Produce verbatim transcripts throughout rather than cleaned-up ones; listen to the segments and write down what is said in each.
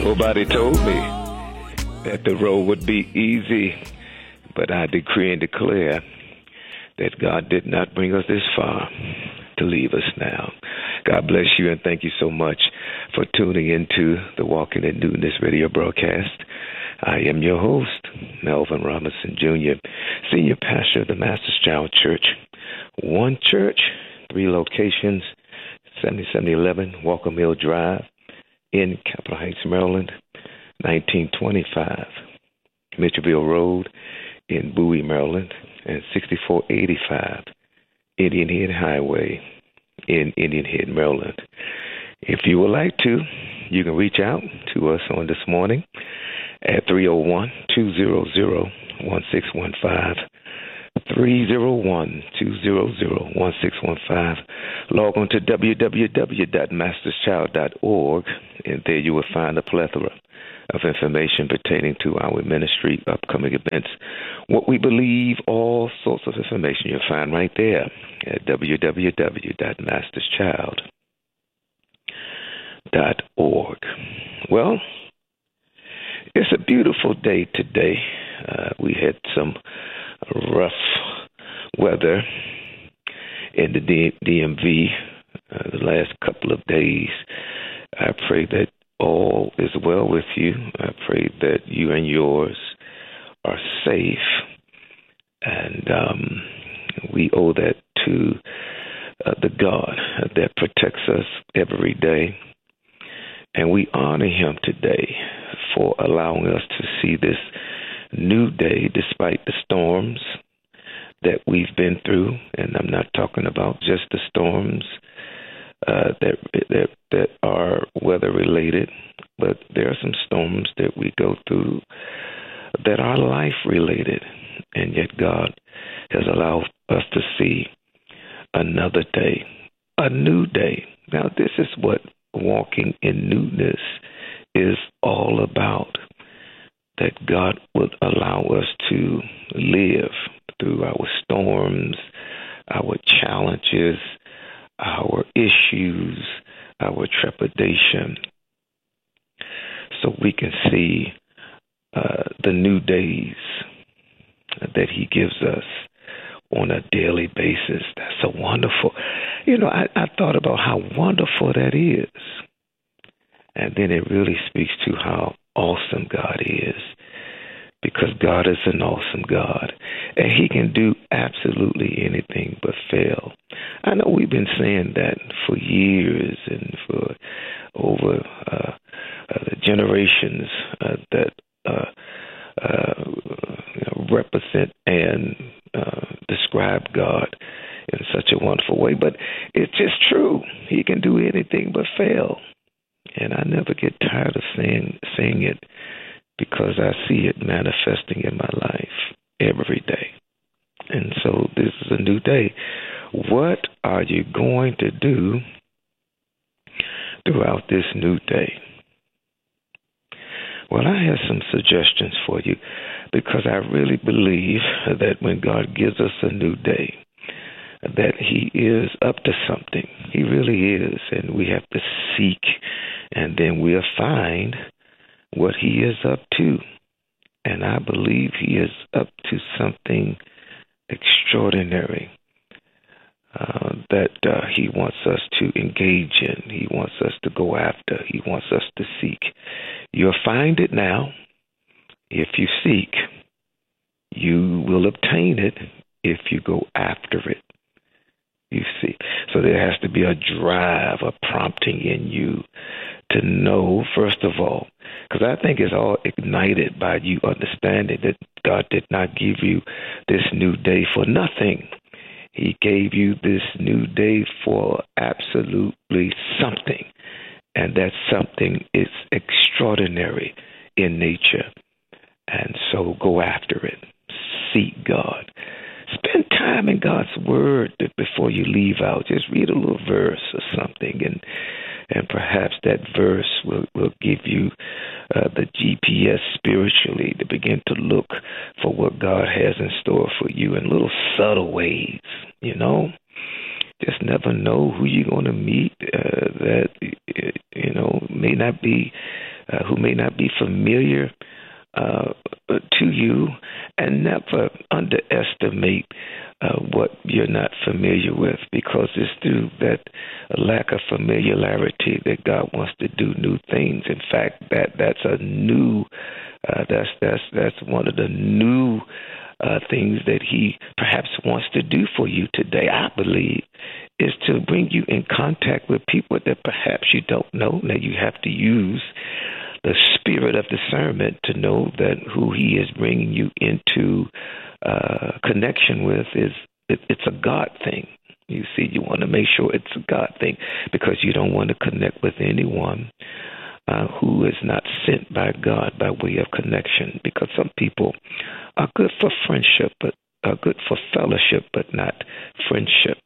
Nobody told me that the road would be easy, but I decree and declare that God did not bring us this far to leave us now. God bless you, and thank you so much for tuning into the Walking in Newness radio broadcast. I am your host, Melvin Robinson, Junior, Senior Pastor of the Master's Child Church. One church, three locations, seventy-seven eleven Walker Mill Drive in Capitol Heights, Maryland, nineteen twenty-five Mitchellville Road in Bowie, Maryland, and sixty-four eighty-five Indian Head Highway in Indian Head, Maryland. If you would like to, you can reach out to us on this morning at three oh one, two hundred, one six one five, three oh one, two hundred, one six one five. Log on to w w w dot masters child dot org, and there you will find a plethora of information pertaining to our ministry, upcoming events, what we believe, all sorts of information you'll find right there at w w w dot masters child dot org. Well, it's a beautiful day today. Uh, we had some rough weather in the D- DMV uh, the last couple of days. I pray that all is well with you. I pray that you and yours are safe, and um, we owe that to uh, the God that protects us every day, and we honor him today for allowing us to see this new day despite the storms that we've been through. And I'm not talking about just the storms uh, that, that that are weather related, but there are some storms that we go through that are life related, and yet God has allowed us to see another day, a new day. Now, this is what walking in newness is all about, that God would allow us to live through our storms, our challenges, our issues, our trepidation, so we can see uh, the new days that he gives us on a daily basis. That's so wonderful. You know, I, I thought about how wonderful that is. And then it really speaks to how awesome God is, because God is an awesome God, and he can do absolutely anything but fail. I know we've been saying that for years and for over uh, uh, the generations uh, that uh, uh, you know, represent and uh, describe God in such a wonderful way. But it's just true. He can do anything but fail. And I never get tired of saying saying it, because I see it manifesting in my life every day. And so this is a new day. What are you going to do throughout this new day? Well, I have some suggestions for you, because I really believe that when God gives us a new day, that he is up to something. He really is. And we have to seek, and then we'll find what he is up to. And I believe he is up to something extraordinary uh, that uh, he wants us to engage in. He wants us to go after. He wants us to seek. You'll find it now. If you seek, you will obtain it if you go after it. You see, so there has to be a drive, a prompting in you to know, first of all, because I think it's all ignited by you understanding that God did not give you this new day for nothing. He gave you this new day for absolutely something, and that something is extraordinary in nature. And so go after it. Seek God. Spend time in God's word before you leave out. Just read a little verse or something, and and perhaps that verse will, will give you uh, the G P S spiritually to begin to look for what God has in store for you in little subtle ways, you know. Just never know who you're going to meet uh, that, you know, may not be, uh, who may may not be familiar uh, to you, and never underestimate uh, what you're not familiar with, because it's through that lack of familiarity that God wants to do new things. In fact, that that's a new uh, that's that's that's one of the new uh, things that He perhaps wants to do for you today. I believe is to bring you in contact with people that perhaps you don't know. Now you have to use the spirit of discernment to know that who He is bringing you into uh, connection with is it, it's a God thing. You see, you want to make sure it's a God thing, because you don't want to connect with anyone uh, who is not sent by God by way of connection, because some people are good for friendship, but are good for fellowship, but not friendship.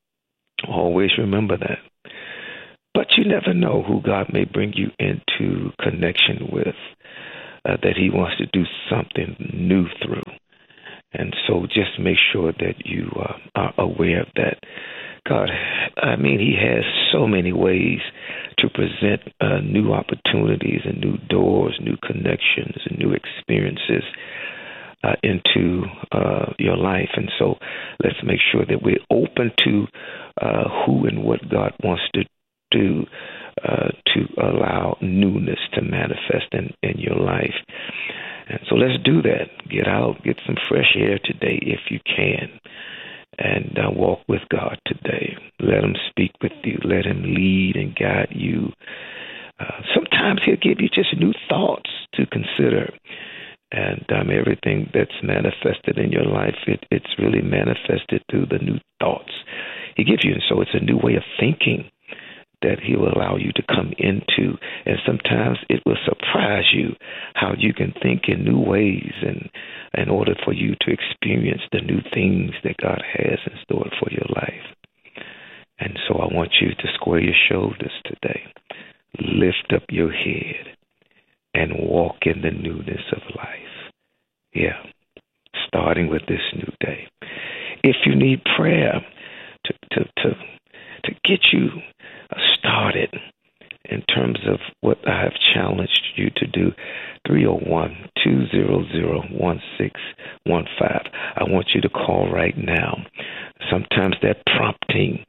Always remember that. But you never know who God may bring you into connection with, uh, that He wants to do something new through. And so just make sure that you uh, are aware of that. God, I mean, He has so many ways to present uh, new opportunities and new doors, new connections, and new experiences uh, into uh, your life. And so let's make sure that we're open to uh, who and what God wants to do uh, to allow newness to manifest in, in your life. And so let's do that. Get out, get some fresh air today if you can, and uh, walk with God today. Let Him speak with you. Let Him lead and guide you. Uh, sometimes He'll give you just new thoughts to consider. And um, everything that's manifested in your life, it, it's really manifested through the new thoughts He gives you. And so it's a new way of thinking that He will allow you to come into. And sometimes it will surprise you how you can think in new ways, and in order for you to experience the new things that God has in store for your life. And so I want you to square your shoulders today, lift up your head, and walk in the newness of life. Yeah, starting with this new day. If you need prayer to to to, to get you started in terms of what I have challenged you to do, three oh one, two hundred, one six one five. I want you to call right now. Sometimes that prompting,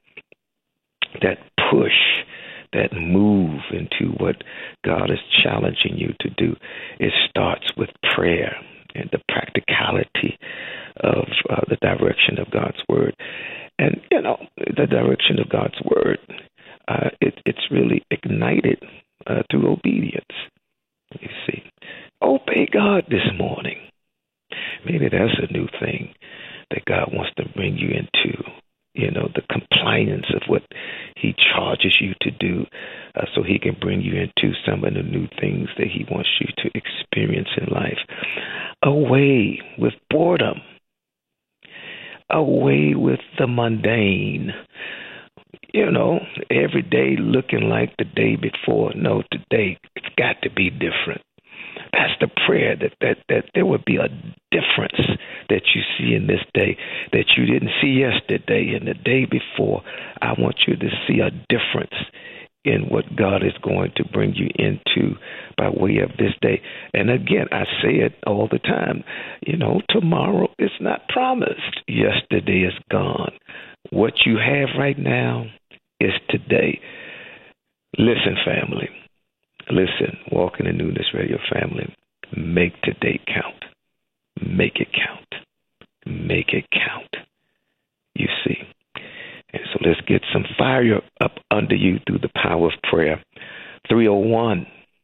that push, that move into what God is challenging you to do, it starts with prayer and the practicality of uh, the direction of God's word. And, you know, the direction of God's word, uh, it, it's really ignited uh, through obedience. You see, obey God this morning. Maybe that's a new thing that God wants to bring you into. You know, the compliance of what He charges you to do, uh, so He can bring you into some of the new things that He wants you to experience in life. Away with boredom. Away with the mundane. You know, every day looking like the day before. No, today it's got to be different. That's the prayer, that, that, that there would be a difference that you see in this day that you didn't see yesterday and the day before. I want you to see a difference in what God is going to bring you into by way of this day. And again, I say it all the time, you know, tomorrow is not promised. Yesterday is gone. What you have right now is today. Listen, family. Listen, Walk in the Newness Radio family. Make today count. Make it count. Make it count. You see. And so let's get some fire up under you through the power of prayer. three oh one,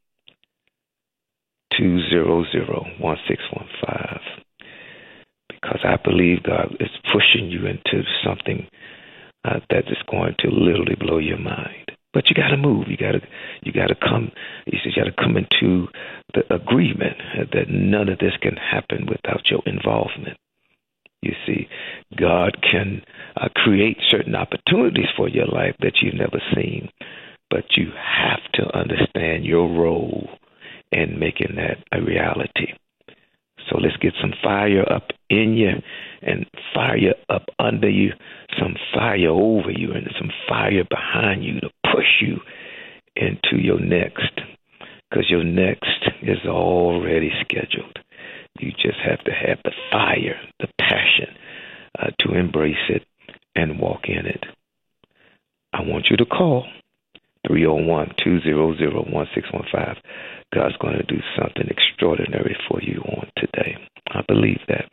two hundred, one six one five. Because I believe God is pushing you into something uh, that is going to literally blow your mind. But you got to move. You got to, you got to come. You got to come into the agreement that none of this can happen without your involvement. You see, God can uh, create certain opportunities for your life that you've never seen, but you have to understand your role in making that a reality. So let's get some fire up in you and fire up under you, some fire over you, and some fire behind you to push you into your next. because your next is already scheduled. You just have to have the fire, the passion uh, to embrace it and walk in it. I want you to call three oh one, two hundred, one six one five. God's going to do something extraordinary for you on today. I believe that.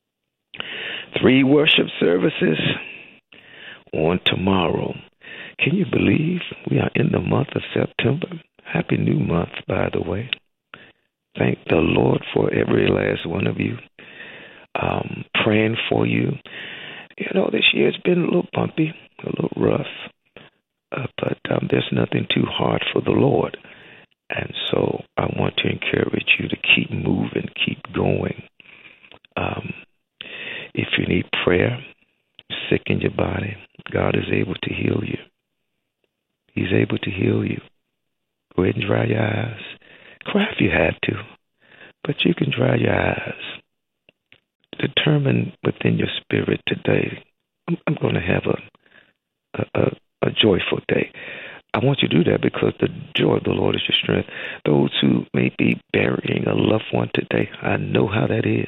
Three worship services on tomorrow. Can you believe we are in the month of September? Happy new month, by the way. Thank the Lord for every last one of you. Um, praying for you. You know, this year's been a little bumpy, a little rough, uh, but um, there's nothing too hard for the Lord. And so I want to encourage you to keep moving, keep going. Um, if you need prayer, sick in your body, God is able to heal you. He's able to heal you. Go ahead and dry your eyes. Cry if you have to, but you can dry your eyes. Determine within your spirit today, I'm, I'm going to have a, a, a, a joyful day. I want you to do that because the joy of the Lord is your strength. Those who may be burying a loved one today, I know how that is.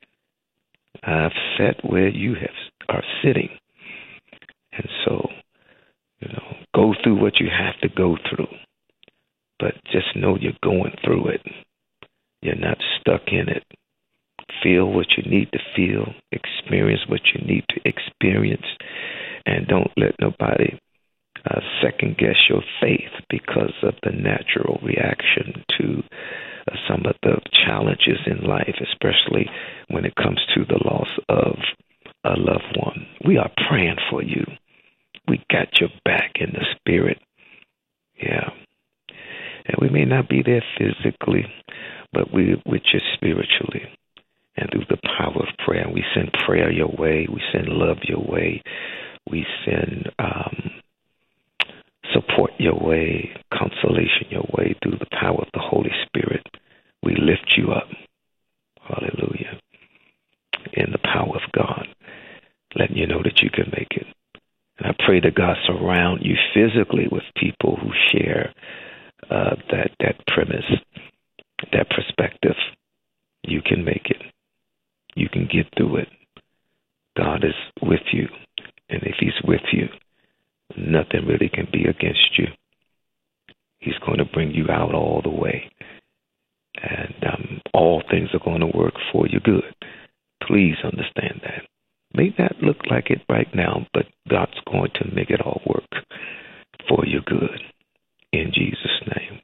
I've sat where you have are sitting. And so, you know, go through what you have to go through. But just know you're going through it. You're not stuck in it. Feel what you need to feel. Experience what you need to experience. And don't let nobody uh, second guess your faith because of the natural reaction to uh, some of the challenges in life, especially when it comes to the loss of a loved one. We are praying for you. We got your back in the spirit. Yeah. And we may not be there physically, but we with you spiritually. And through the power of prayer, we send prayer your way. We send love your way. We send um, support your way, consolation your way through the power of the Holy Spirit. We lift you up. Hallelujah. In the power of God, letting you know that you can make it. And I pray that God surround you physically with people who share uh, that that premise, that perspective. You can make it. You can get through it. God is with you. And if he's with you, nothing really can be against you. He's going to bring you out all the way. And um, all things are going to work for you good. Please understand that. May not look like it right now, but God's going to make it all work for your good. In Jesus' name.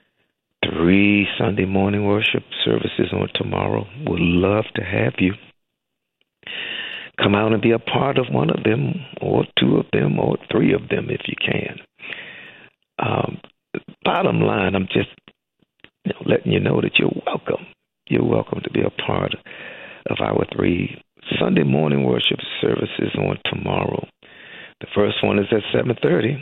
Three Sunday morning worship services on tomorrow. Would love to have you. Come out and be a part of one of them, or two of them, or three of them if you can. Um, bottom line, I'm just you know, letting you know that you're welcome. You're welcome to be a part of our three Sunday morning worship services on tomorrow. The first one is at seven thirty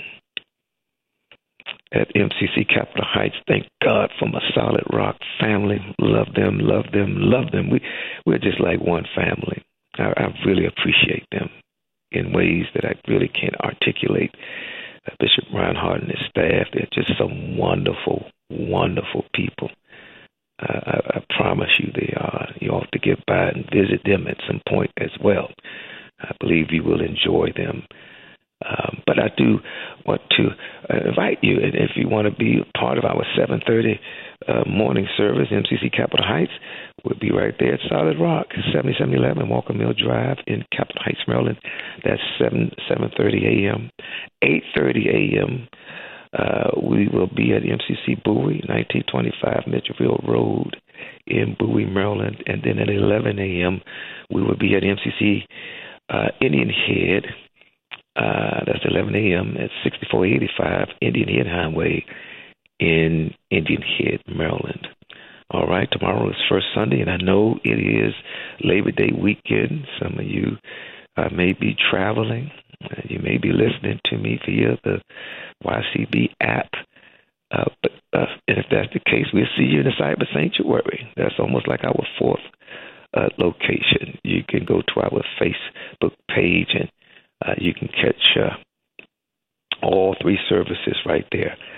at M C C Capitol Heights. Thank God for my Solid Rock family. Love them, love them, love them. We, we're just like one family. I, I really appreciate them in ways that I really can't articulate. Uh, Bishop Reinhardt and his staff, they're just some wonderful, wonderful people. Uh, I, I promise you they are. You ought to get by and visit them at some point as well. I believe you will enjoy them. Um, but I do want to uh, invite you, and if you want to be part of our seven thirty uh, morning service, M C C Capitol Heights, we'll be right there at Solid Rock, seventy-seven eleven Walker Mill Drive in Capitol Heights, Maryland. That's seven seven thirty a.m. eight thirty a.m. Uh, we will be at M C C Bowie, nineteen twenty-five Mitchellville Road in Bowie, Maryland. And then at eleven a.m., we will be at M C C uh, Indian Head. Uh, that's eleven a.m. at sixty-four eighty-five Indian Head Highway in Indian Head, Maryland. All right, tomorrow is First Sunday, and I know it is Labor Day weekend. Some of you uh, may be traveling. Uh, you may be listening to me via the Y C B app. Uh, but uh, and if that's the case, we'll see you in the Cyber Sanctuary. That's almost like our fourth uh, location. You can go to our Facebook page and Uh, you can catch uh, all three services right there.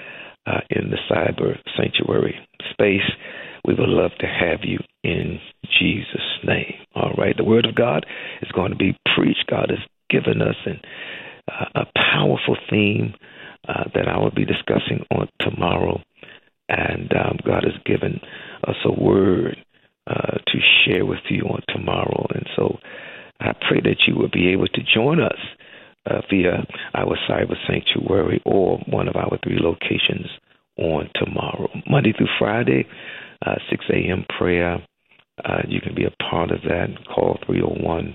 uh, in the cyber sanctuary space. We would love to have you in Jesus' name. All right. The word of God is going to be preached. God has given us an, uh, a powerful theme uh, that I will be discussing on tomorrow. And um, God has given us a word uh, to share with you on tomorrow. And so I pray that you will be able to join us uh, via our cyber sanctuary or one of our three locations on tomorrow. Monday through Friday, uh, six a.m. prayer. Uh, you can be a part of that. Call three oh one,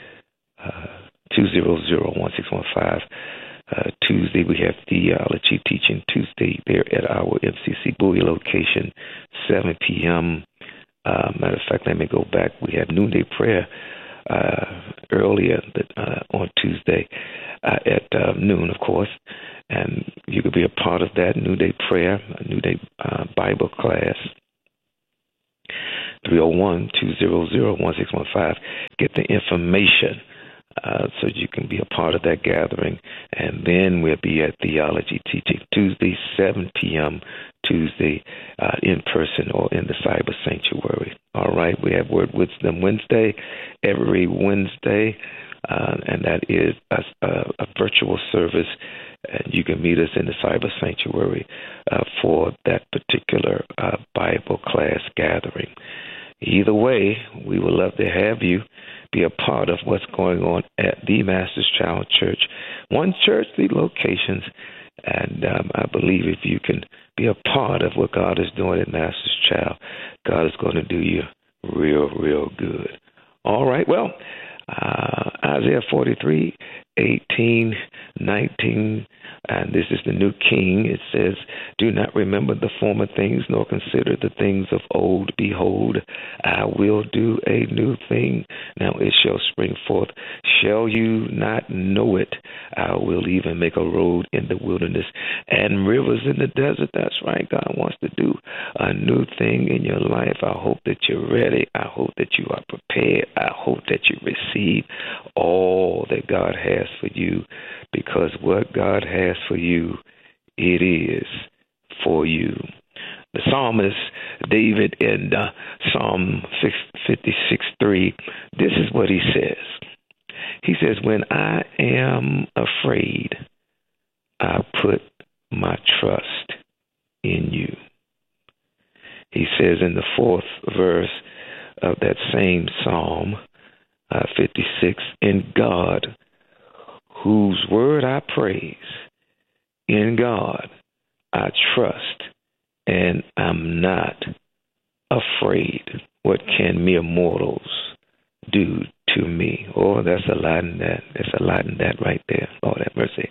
two hundred, one six one five. Uh, Tuesday, we have theology teaching Tuesday there at our M C C Bowie location, seven p.m. Uh, matter of fact, let me go back. We have noonday prayer uh, earlier uh, on Tuesday uh, at uh, noon, of course. And you could be a part of that noonday prayer, a noonday uh, Bible class. three oh one, two hundred, one six one five. Get the information uh, so you can be a part of that gathering. And then we'll be at theology teaching Tuesday, seven p.m. Tuesday, uh, in person or in the cyber sanctuary. All right. We have Word Wisdom Wednesday every Wednesday, uh, and that is a, a, a virtual service. And you can meet us in the cyber sanctuary uh, for that particular uh, Bible class gathering. Either way, we would love to have you be a part of what's going on at the Master's Child Church. One church, three locations. And um, I believe if you can be a part of what God is doing at Master's Child, God is going to do you real, real good. All right. Well, uh, Isaiah forty-three, eighteen, nineteen, and this is the New King. It says, do not remember the former things, nor consider the things of old. Behold, I will do a new thing. Now it shall spring forth. Shall you not know it? I will even make a road in the wilderness and rivers in the desert. That's right. God wants to do a new thing in your life. I hope that you're ready. I hope that you are prepared. I hope that you receive all that God has for you, because what God has for you, it is for you. The psalmist David in uh, Psalm fifty-six three, this is what he says. He says, when I am afraid, I put my trust in you. He says in the fourth verse of that same Psalm uh, fifty-six, in God, whose word I praise, in God I trust, and I'm not afraid. What can mere mortals do to me? Oh, that's a lot in that. That's a lot in that right there. Lord have mercy.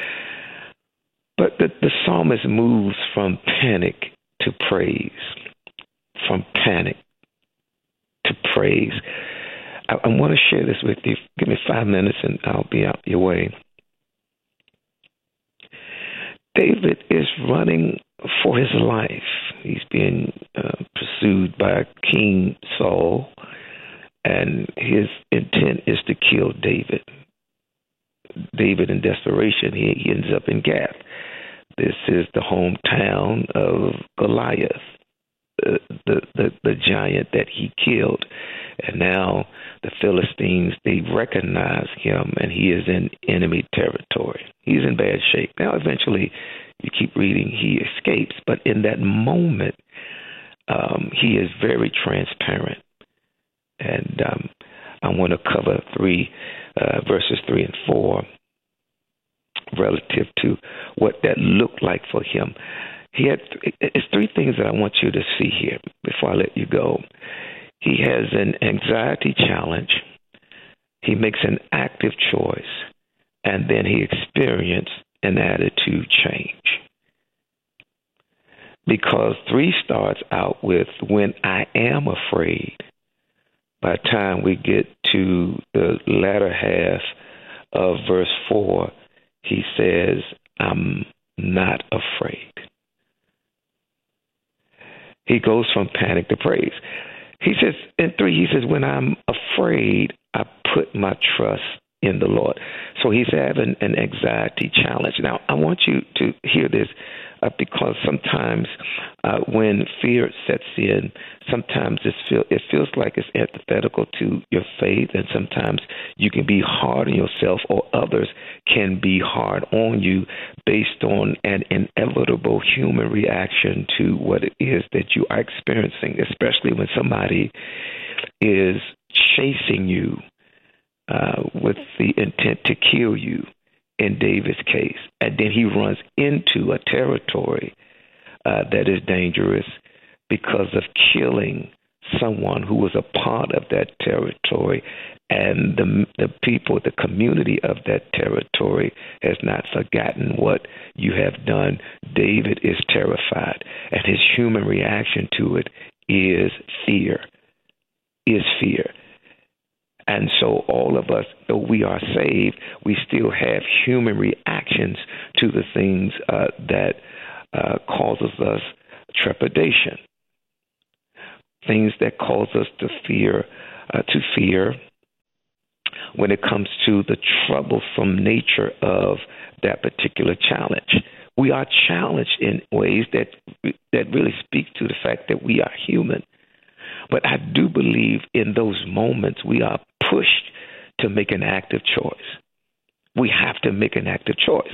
But the, the psalmist moves from panic to praise, from panic to praise. I, I want to share this with you. Give me five minutes and I'll be out your way. David is running for his life. He's being uh, pursued by King Saul, and his intent is to kill David. David, in desperation, he, he ends up in Gath. This is the hometown of Goliath, the, the, the, the giant that he killed. And now the Philistines, they recognize him, and he is in enemy territory. He's in bad shape. Now, eventually, you keep reading, he escapes. But in that moment, um, he is very transparent. And um, I want to cover three uh, verses three and four relative to what that looked like for him. He had it's three things that I want you to see here before I let you go. He has an anxiety challenge. He makes an active choice, and then he experienced an attitude change. Because three starts out with, when I am afraid. By the time we get to the latter half of verse four, he says, I'm not afraid. He goes from panic to praise. He says, in three, he says, when I'm afraid, I put my trust in the Lord. So he's having an anxiety challenge. Now, I want you to hear this uh, because sometimes uh, when fear sets in, sometimes it, feel, it feels like it's antithetical to your faith, and sometimes you can be hard on yourself, or others can be hard on you based on an inevitable human reaction to what it is that you are experiencing, especially when somebody is chasing you uh, with the intent to kill you in David's case. And then he runs into a territory uh, that is dangerous because of killing someone who was a part of that territory, and the the people, the community of that territory has not forgotten what you have done. David is terrified, and his human reaction to it is fear, is fear. And so all of us, though we are saved, we still have human reactions to the things uh, that uh, causes us trepidation, things that cause us to fear, uh, to fear when it comes to the troublesome nature of that particular challenge. We are challenged in ways that that really speak to the fact that we are human. But I do believe in those moments we are pushed to make an active choice. We have to make an active choice.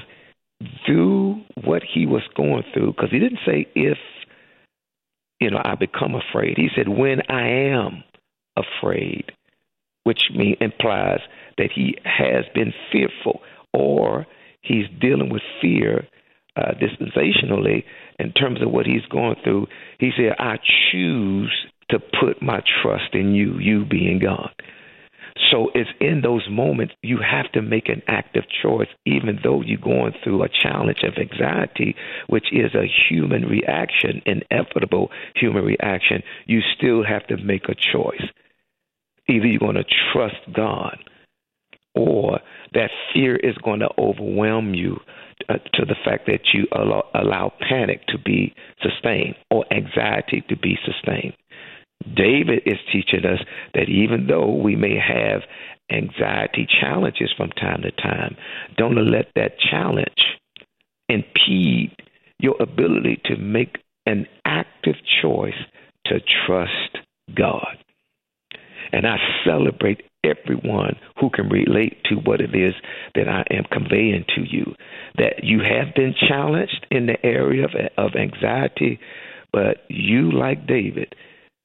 Do what he was going through, because he didn't say if, you know, I become afraid. He said when I am afraid, which mean, implies that he has been fearful, or he's dealing with fear uh, dispensationally in terms of what he's going through. He said, I choose to put my trust in you, you being God. So it's in those moments you have to make an active choice, even though you're going through a challenge of anxiety, which is a human reaction, inevitable human reaction. You still have to make a choice. Either you're going to trust God, or that fear is going to overwhelm you uh, to the fact that you allow, allow panic to be sustained or anxiety to be sustained. David is teaching us that even though we may have anxiety challenges from time to time, don't let that challenge impede your ability to make an active choice to trust God. And I celebrate everyone who can relate to what it is that I am conveying to you, that you have been challenged in the area of, of anxiety, but you, like David,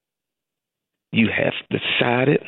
you have decided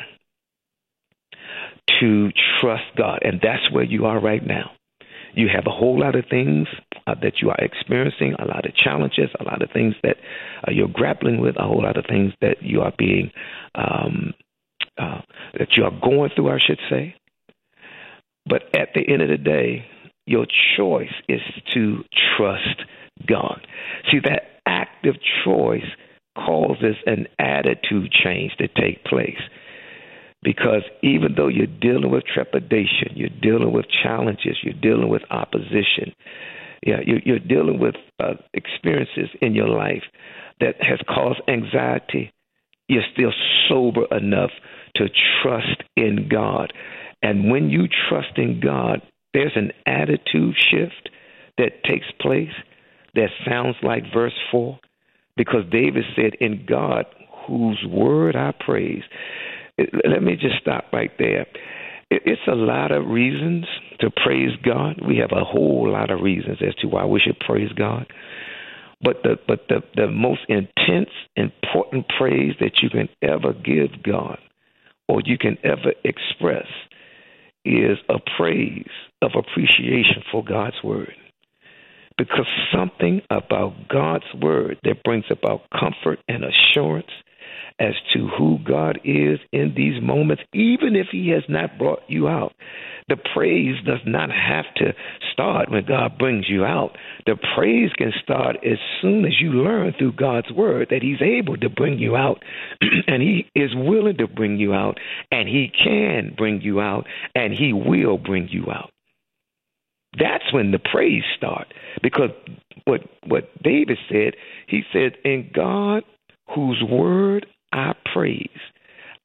to trust God, and that's where you are right now. You have a whole lot of things uh, that you are experiencing, a lot of challenges, a lot of things that uh, you're grappling with, a whole lot of things that you are being, um, uh, that you are going through, I should say. But at the end of the day, your choice is to trust God. See, that active choice causes an attitude change to take place. Because even though you're dealing with trepidation, you're dealing with challenges, you're dealing with opposition, yeah, you're, you're dealing with uh, experiences in your life that has caused anxiety, you're still sober enough to trust in God. And when you trust in God, there's an attitude shift that takes place that sounds like verse four. Because David said, in God, whose word I praise. Let me just stop right there. It's a lot of reasons to praise God. We have a whole lot of reasons as to why we should praise God. But the but the, the most intense, important praise that you can ever give God, or you can ever express, is a praise of appreciation for God's word. Because something about God's word that brings about comfort and assurance as to who God is in these moments, even if he has not brought you out. The praise does not have to start when God brings you out. The praise can start as soon as you learn through God's word that he's able to bring you out, and he is willing to bring you out, and he can bring you out, and he will bring you out. That's when the praise starts. Because what what David said, he said, in God, whose word I praise,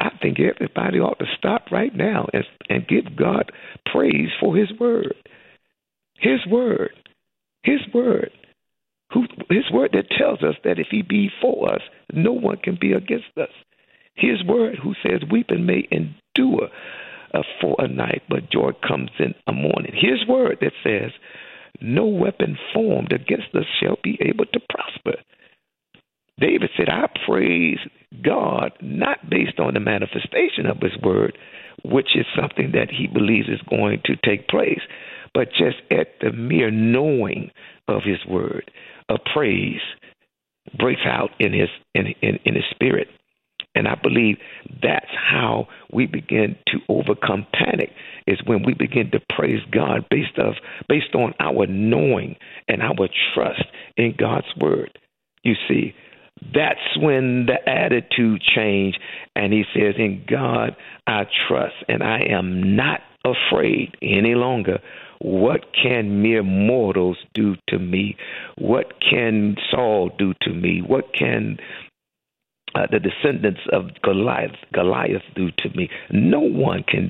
I think everybody ought to stop right now and, and give God praise for his word. His word. His word. Who, his word that tells us that if he be for us, no one can be against us. His word who says weeping may endure uh, for a night, but joy comes in a morning. His word that says no weapon formed against us shall be able to prosper. David said, I praise God not based on the manifestation of his word, which is something that he believes is going to take place, but just at the mere knowing of his word. A praise breaks out in his in, in, in his spirit. And I believe that's how we begin to overcome panic, is when we begin to praise God based of based on our knowing and our trust in God's word. You see, that's when the attitude changed, and he says, in God I trust, and I am not afraid any longer. What can mere mortals do to me? What can Saul do to me? What can Uh, the descendants of Goliath, Goliath do to me? No one can